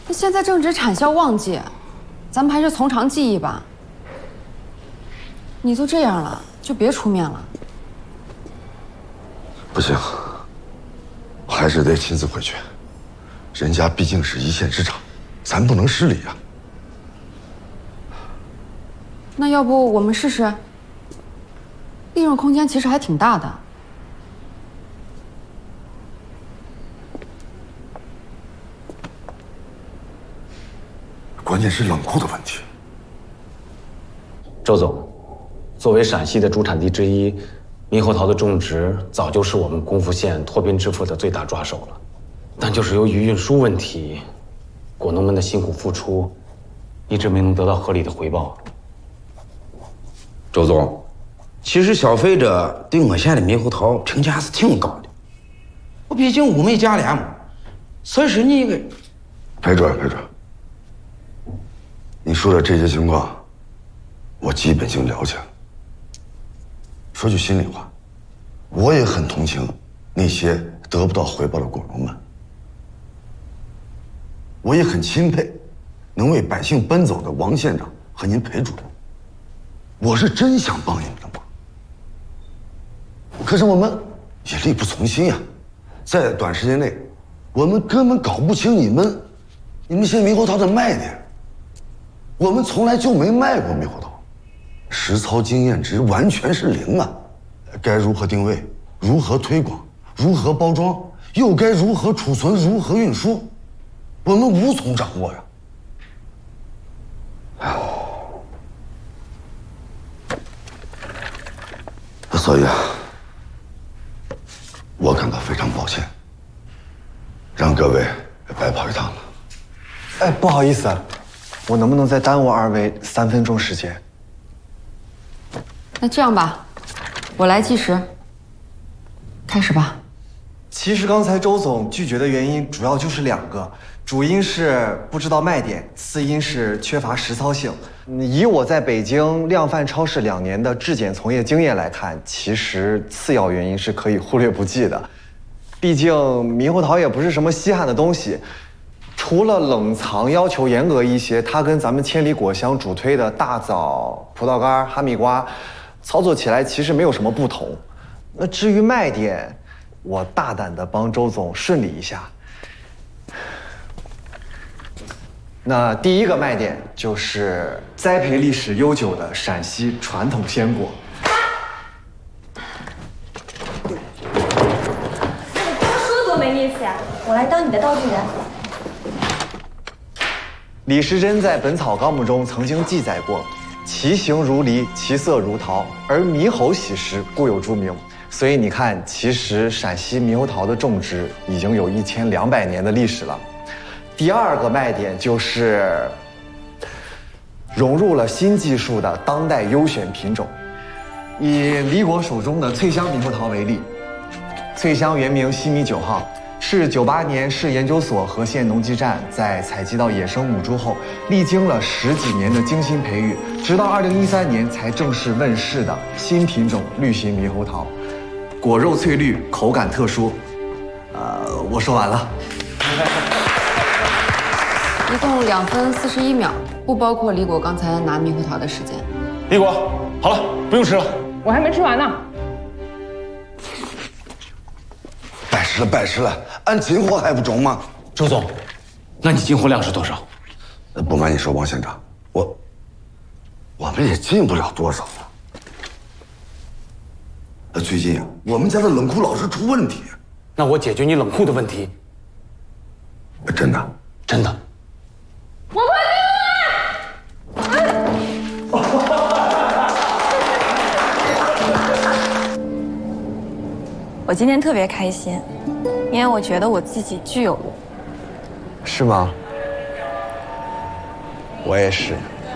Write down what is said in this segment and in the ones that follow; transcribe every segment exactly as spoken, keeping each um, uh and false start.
那现在正值产销旺季，咱们还是从长计议吧。你都这样了，就别出面了。 不行，我还是得亲自回去。人家毕竟是一线之长，咱不能失礼呀。 那要不我们试试？利润空间其实还挺大的。 关键是冷库的问题。 周总，作为陕西的主产地之一，猕猴桃的种植早就是我们功夫县脱贫致富的最大抓手了。但就是由于运输问题，果农们的辛苦付出一直没能得到合理的回报。 周总，其实消费者对我县的猕猴桃评价是挺高的。我毕竟物美价廉嘛，所以说你应该。 裴主任，裴主任，你说的这些情况，我基本性了解了。说句心里话，我也很同情那些得不到回报的果农们，我也很钦佩能为百姓奔走的王县长和您裴主任。我是真想帮你们的忙，可是我们也力不从心呀。在短时间内，我们根本搞不清你们你们县猕猴桃的卖点。我们从来就没卖过猕猴桃，实操经验值完全是零啊！该如何定位，如何推广，如何包装，又该如何储存，如何运输，我们无从掌握呀！哎呦，所以啊，我感到非常抱歉，让各位白跑一趟了。 哎，不好意思，我能不能再耽误二位三分钟时间？ 那这样吧，我来计时。开始吧。 其实刚才周总拒绝的原因主要就是两个，主因是不知道卖点，次因是缺乏实操性。以我在北京量贩超市两年的质检从业经验来看，其实次要原因是可以忽略不计的。毕竟猕猴桃也不是什么稀罕的东西，除了冷藏要求严格一些，它跟咱们千里果香主推的大枣、葡萄干、哈密瓜，操作起来其实没有什么不同。那至于卖点，我大胆的帮周总顺理一下。那第一个卖点就是栽培历史悠久的陕西传统鲜果。 那你刚说多没意思呀！我来当你的道具人。 李时珍在《本草纲目》中曾经记载过：“其形如梨，其色如桃，而猕猴喜食，故有诸名。”所以你看，其实陕西猕猴桃的种植已经有一千两百年的历史了。第二个卖点就是融入了新技术的当代优选品种。以李果手中的翠香猕猴桃为例，翠香原名西米九号，是九八年市研究所和县农技站在采集到野生母猪后，历经了十几年的精心培育，直到二零一三年才正式问世的新品种绿心猕猴桃，果肉翠绿，口感特殊。呃，我说完了。 一共两分四十一秒，不包括李果刚才拿猕猴桃的时间。 李果，好了，不用吃了。 我还没吃完呢。 拜师了，拜师了，俺进货还不中吗？ 周总，那你进货量是多少？ 不瞒你说，王县长，我我们也进不了多少了。呃，最近啊，我们家的冷库老是出问题。 那我解决你冷库的问题。 真的？ 真的。 我快给我！我今天特别开心，因为我觉得我自己具有了。 是吗？我也是。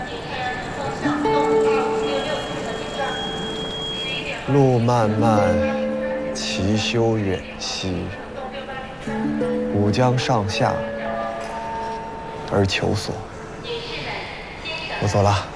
路漫漫，其修远兮，吾将上下而求索。我走了。